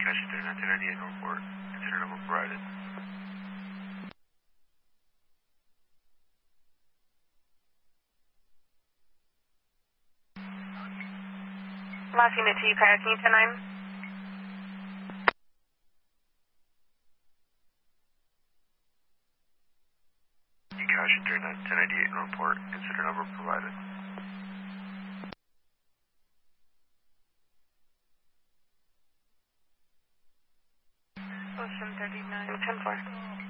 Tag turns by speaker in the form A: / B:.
A: Cash 1998 Northport. Consider number provided.
B: Last unit to kayaking 109.
A: Cash 1098 Northport. Consider number provided.
B: Ocean 39, 10-4.